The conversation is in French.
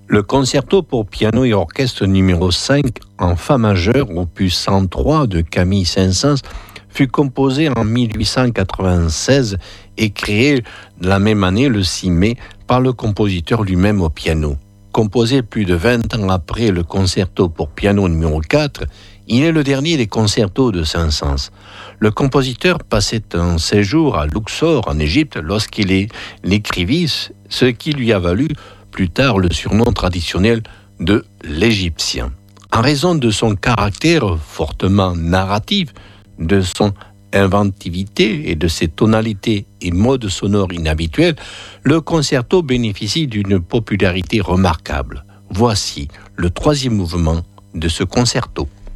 Le concerto pour piano et orchestre numéro 5 en fa majeur, opus 103 de Camille Saint-Saëns, fut composé en 1896 et créé la même année, le 6 mai, par le compositeur lui-même au piano. Composé plus de 20 ans après le concerto pour piano numéro 4, il est le dernier des concertos de Saint-Saëns. Le compositeur passait un séjour à Luxor, en Égypte, lorsqu'il l'écrivit, ce qui lui a valu plus tard le surnom traditionnel de l'Égyptien. En raison de son caractère fortement narratif, de son inventivité et de ses tonalités et modes sonores inhabituels, le concerto bénéficie d'une popularité remarquable. Voici le 3e mouvement de ce concerto.